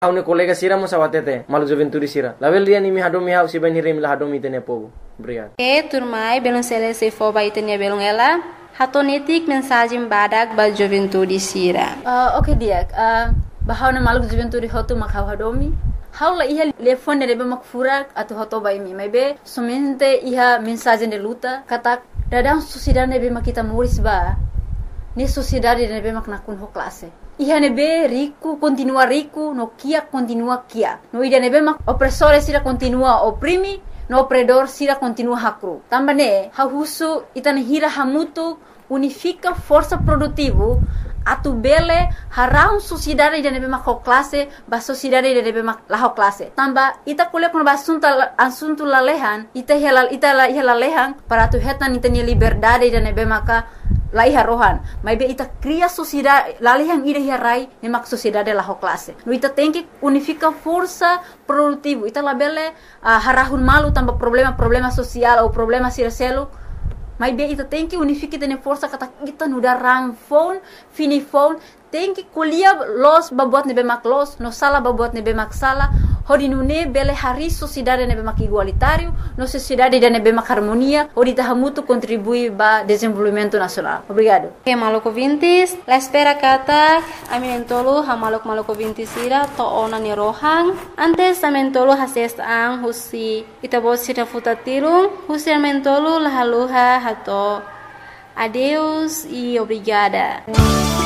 Aune colega sira mo sawatete, malu juventude sira. Lavel dia ni mi hadomi hau si ben hirim la hadomi tene povo. Obrigado. Turmai belum selesai fo baitanya belum ela. Hatonetik mensagem badak ba juventude sira. Okay dia. Bahau na malu juventude hotu makhau hadomi. Hau la iha telefone rebe makfurak atau hoto bai mi. Maybe somente iha mensagem de luta katak dadang sociedade nebe makita muris ba. Ni sociedade nebe maknakun ho classe. Iha nebe rico continua rico, no kia continua kia. No ida nebe mak opressore sira continua oprimi, no opredor sira continua hakru. Tambane, hahusu itana hira hamutu unifica força produtivo atu bele harau sociedade ida nebe mak ho classe, ba sociedade ida nebe mak la ho classe. Tamba ita kule kun ba assunto lalehan, ita la lehan para tu hetan itani liberdade ida nebe maka laiha rohan, maybe ita cria sociedade, lalihan ida hiarai nemak sociedade la ho classe. No ita tem que unifica força produtivo, ita labele harahun malu tanpa problema social ou problema siraselo. Maybe ita tem que unifica tene força kata kita nuda rang phone, fini phone, tem que kuliah los babuat nebe mak los, no sala babuat nebe mak sala. Hodi nune bele hari sociedade nebe mak igualitário, no sociedade da nebe mak harmonia, hodi tahamutu contribui ba desenvolvimento nacional. Obrigado. Maluco Vintis, la espera kata amentolo ha Maluco Vintis ira to ona ni rohang. Antes amentolo hases ang husi itabosira futatirung, husi amentolo lahaluha hato. Adeus e obrigada.